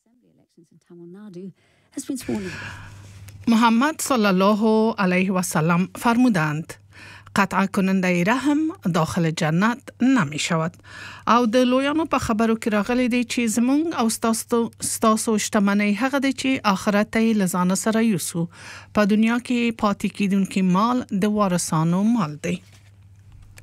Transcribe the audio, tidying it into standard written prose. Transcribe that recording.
محمد صلی الله علیه و سلم فرمودند قطع کننده رحم داخل جنت نمی شود او د لویانو په خبرو کې راغلي دي چې زمونږ او ستاسو شتمنۍ هغه دي چې آخرت یې لزان سره یوسو په دنیا کې پاتې کیدونکي مال د وارثانو مال دی